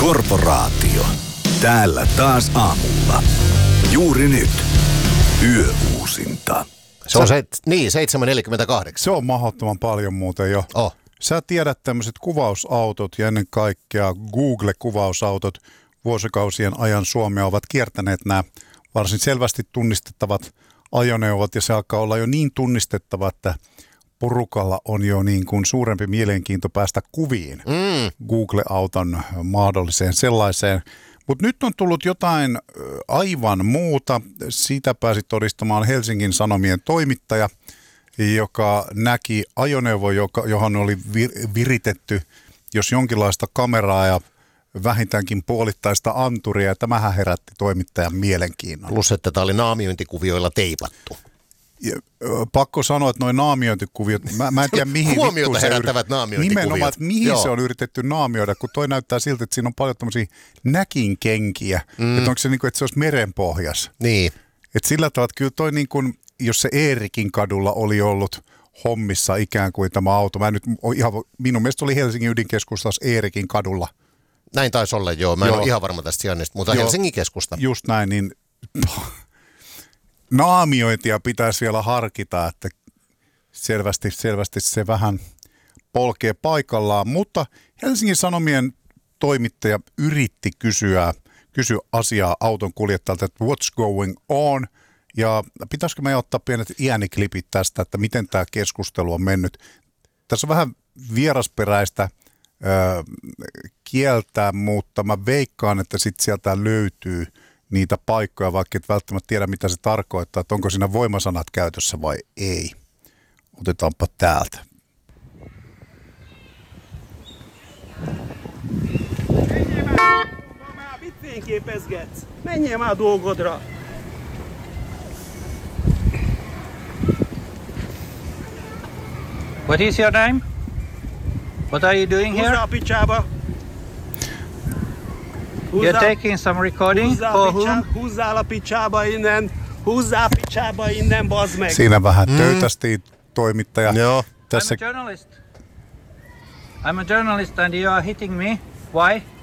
Korporaatio. Täällä taas aamulla. Juuri nyt. Yöuusinta. Se on 7.48. Se on mahdottoman paljon muuten jo. Oh. Sä tiedät tämmöiset kuvausautot ja ennen kaikkea Google-kuvausautot vuosikausien ajan Suomea ovat kiertäneet nämä varsin selvästi tunnistettavat ajoneuvot ja se alkaa olla jo niin tunnistettava, että porukalla on jo niin kuin suurempi mielenkiinto päästä kuviin Google-auton mahdolliseen sellaiseen. Mutta nyt on tullut jotain aivan muuta. Siitä pääsi todistamaan Helsingin Sanomien toimittaja, joka näki ajoneuvo, johon oli viritetty jos jonkinlaista kameraa ja vähintäänkin puolittaista anturia. Ja tämähän herätti toimittajan mielenkiinnon. Plus, että tämä oli naamiointikuvioilla teipattu. Ja, pakko sanoa, että noin naamiointikuviot, mä en tiedä mihin huomiota herättävät naamiointikuviot. Nimenomaan, että mihin se on yritetty naamioida, kun toi näyttää siltä, että siinä on paljon tämmöisiä näkinkenkiä, että onko se niin kuin, että se olisi merenpohjas. Niin. Että sillä tavalla, että kyllä toi niin kuin, jos se Eerikin kadulla oli ollut hommissa ikään kuin tämä auto, minun mielestä oli Helsingin ydinkeskustassa Eerikin kadulla. Näin taisi olla, joo. Mä en ole ihan varma tästä sijainnista, mutta Helsingin keskusta. Just näin, niin naamiointia pitäisi vielä harkita, että selvästi se vähän polkee paikallaan, mutta Helsingin Sanomien toimittaja yritti kysyä asiaa auton kuljettajalta, että what's going on, ja pitäisikö me ottaa pienet ääniklipit tästä, että miten tämä keskustelu on mennyt. Tässä on vähän vierasperäistä kieltä, mutta mä veikkaan, että sitten sieltä löytyy niitä paikkoja, vaikka et välttämättä tiedä, mitä se tarkoittaa, että onko siinä voimasanat käytössä vai ei. Otetaanpa täältä. What is your name? What are you doing here? You're taking some recording for whom? Húzzál a picsába innen, bazd meg! Siinä vähän töytästiin toimittaja. Joo. Tässä I'm a journalist and you are hitting me. Why?